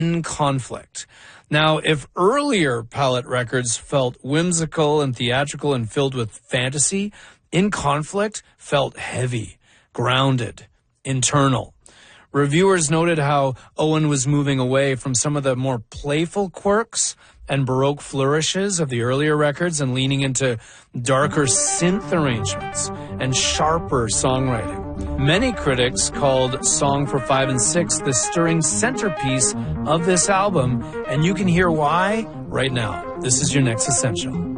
In Conflict. Now, if earlier Palette Records felt whimsical and theatrical and filled with fantasy, In Conflict felt heavy, grounded, internal. Reviewers noted how Owen was moving away from some of the more playful quirks and Baroque flourishes of the earlier records and leaning into darker synth arrangements and sharper songwriting. Many critics called Song for 5 and 6 the stirring centerpiece of this album, and you can hear why right now. This is your next Essential.